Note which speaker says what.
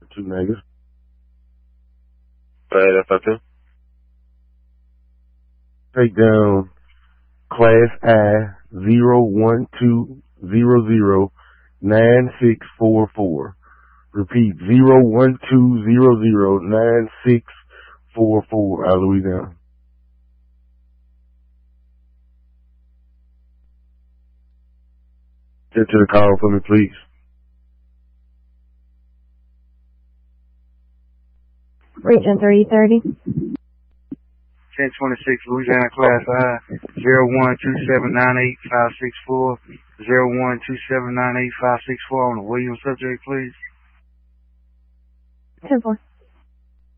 Speaker 1: 2 negative.
Speaker 2: FIP.
Speaker 1: Take down Class I 012009644. Repeat 012009644 out of Louisiana. Get to the call for me, please.
Speaker 3: Region 330.
Speaker 4: 1026 Louisiana Class I 012798-564 012798-564 on the Williams subject, please.
Speaker 3: 10-4.